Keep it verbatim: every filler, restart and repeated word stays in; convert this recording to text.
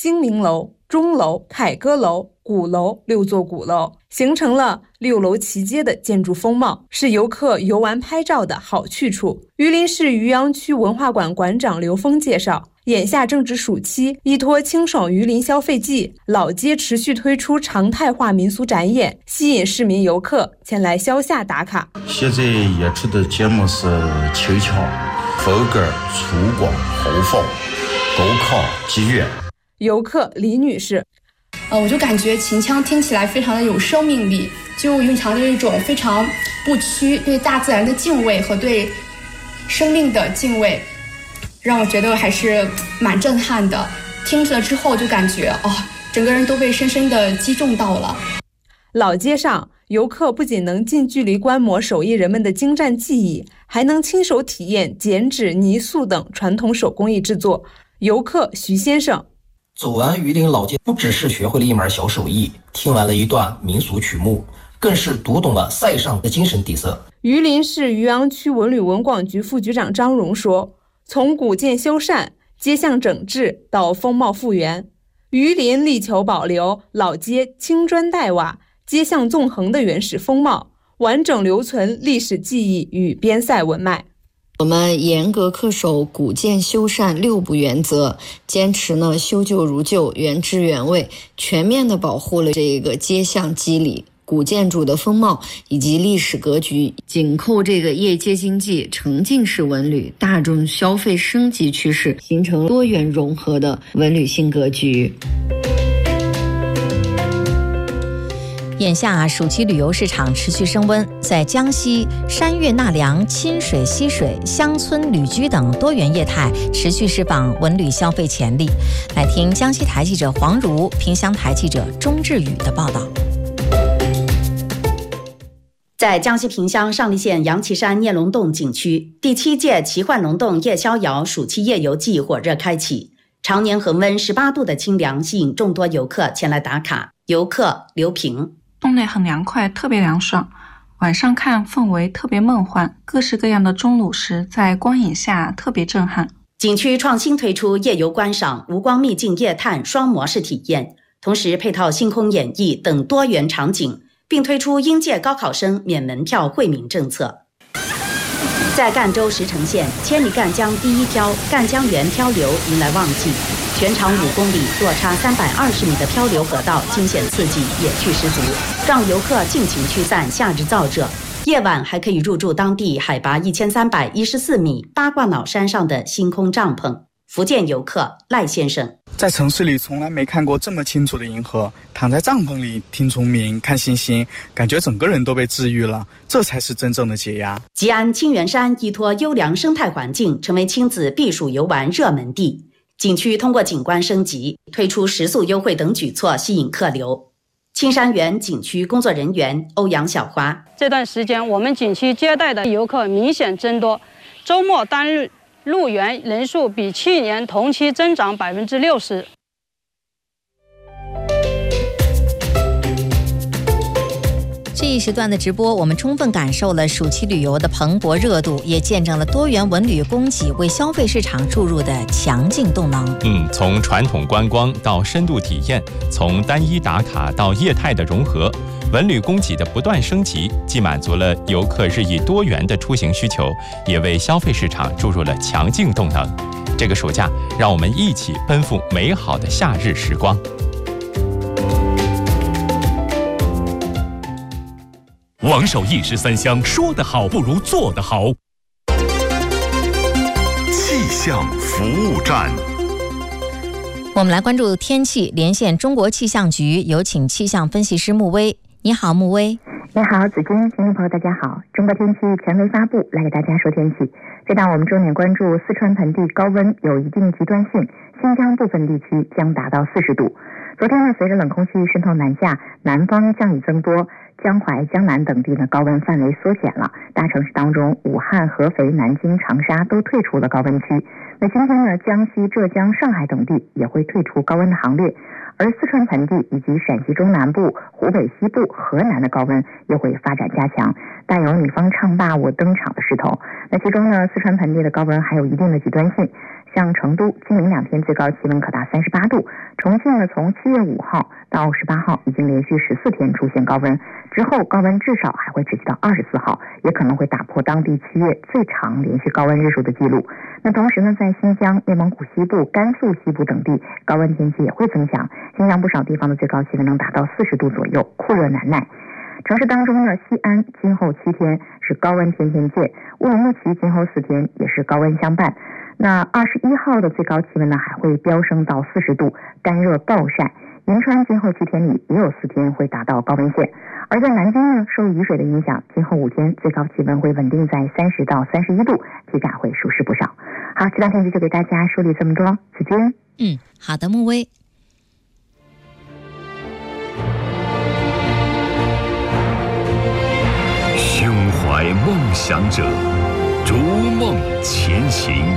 兴明楼、钟楼、凯歌楼、鼓楼六座鼓楼，形成了六楼齐街的建筑风貌，是游客游玩拍照的好去处。榆林市渔阳区文化馆馆长刘峰介绍，眼下正值暑期，依托清爽榆林消费季，老街持续推出常态化民俗展演，吸引市民游客前来消夏打卡。 现在演出的节目是秋桥、佛歌、粗犷、后坊、沟考、祭月。 游客李女士， 呃，我就感觉秦腔听起来非常的有生命力，就蕴藏着一种非常不屈对大自然的敬畏和对生命的敬畏，让我觉得还是蛮震撼的。听着之后就感觉哦，整个人都被深深的击中到了。 老街上，游客不仅能近距离观摩手艺人们的精湛技艺，还能亲手体验剪纸、泥塑等传统手工艺制作。游客徐先生， 走完榆林老街，不只是学会了一门小手艺，听完了一段民俗曲目，更是读懂了塞上的精神底色。 榆林市渔阳区文旅文广局副局长张荣说，从古建修缮、街巷整治到风貌复原，榆林力求保留老街青砖黛瓦、街巷纵横的原始风貌，完整留存历史记忆与边塞文脉。 我们严格恪守古建修缮六不原则，坚持呢修旧如旧、原汁原味，全面的保护了这个街巷肌理、古建筑的风貌以及历史格局，紧扣这个业街经济、沉浸式文旅、大众消费升级趋势，形成多元融合的文旅新格局。 眼下暑期旅游市场持续升温，在江西山岳纳凉、亲水溪水、乡村旅居等多元业态持续释放文旅消费潜力。来听江西台记者黄如、萍乡台记者钟志宇的报道。 在江西萍乡上栗县杨岐山聂龙洞景区，第七届奇幻龙洞夜逍遥暑期夜游季火热开启。常年恒温十八度的清凉吸引众多游客前来打卡。游客刘平， 洞内很凉快，特别凉爽，晚上看氛围特别梦幻，各式各样的钟乳石在光影下特别震撼。 景区创新推出夜游观赏、无光秘境夜探双模式体验，同时配套星空演绎等多元场景，并推出应届高考生免门票惠民政策。在赣州石城县，千里赣江第一漂赣江源漂流迎来旺季，全长五公里、落差三百二十米的漂流河道惊险刺激、野趣十足，让游客尽情驱散夏日燥热。夜晚还可以入住当地海拔一千三百一十四米八卦脑山上的星空帐篷。福建游客赖先生， 在城市里从来没看过这么清楚的银河，躺在帐篷里听虫鸣看星星，感觉整个人都被治愈了，这才是真正的解压。 吉安清源山依托优良生态环境，成为亲子避暑游玩热门地。景区通过景观升级，推出食宿优惠等举措吸引客流。青山园景区工作人员欧阳小花， 这段时间我们景区接待的游客明显增多，周末单日入园人数比去年同期增长百分之六十。 这一时段的直播，我们充分感受了暑期旅游的蓬勃热度，也见证了多元文旅供给为消费市场注入的强劲动能。 嗯，从传统观光到深度体验，从单一打卡到业态的融合，文旅供给的不断升级，既满足了游客日益多元的出行需求，也为消费市场注入了强劲动能。这个暑假，让我们一起奔赴美好的夏日时光。 王守义十三香，说得好不如做得好。 气象服务站， 我们来关注天气，连线中国气象局，有请气象分析师穆威。你好，穆威。 你好，子君，听众朋友大家好。中国天气权威发布，来给大家说天气。这档我们重点关注四川盆地高温有一定极端性，新疆部分地区将达到四十度。昨天呢，随着冷空气渗透南下，南方降雨增多，江淮、江南等地呢高温范围缩减了。大城市当中，武汉、合肥、南京、长沙都退出了高温区。那今天呢，江西、浙江、上海等地也会退出高温的行列。而四川盆地以及陕西中南部、湖北西部、河南的高温又会发展加强，带有你方唱罢我登场的势头。那其中呢，四川盆地的高温还有一定的极端性， 像成都今明两天最高气温可达三十八度，重庆呢从七月五号到十八号已经连续十四天出现高温，之后高温至少还会持续到二十四号，也可能会打破当地七月最长连续高温日数的记录。那同时呢，在新疆、内蒙古西部、甘肃西部等地，高温天气也会增强，新疆不少地方的最高气温能达到四十度左右，酷热难耐。城市当中呢，西安今后七天是高温天天见，乌鲁木齐今后四天也是高温相伴。那二十一号的最高气温呢，还会飙升到四十度，干热暴晒。银川今后七天里也有四天会达到高温线。而在南京呢，受雨水的影响，今后五天最高气温会稳定在三十到三十一度，体感会舒适不少。好，这档天气就给大家梳理这么多，再见。 嗯，好的，穆薇。 胸怀梦想者，逐梦前行。